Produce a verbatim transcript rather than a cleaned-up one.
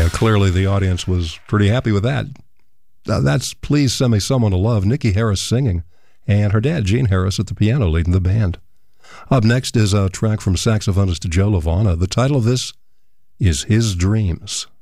And clearly the audience was pretty happy with that. Uh, that's Please Send Me Someone to Love, Nikki Harris singing, and her dad, Gene Harris, at the piano leading the band. Up next is a track from saxophonist Joe Lovano. The title of this is His Dreams.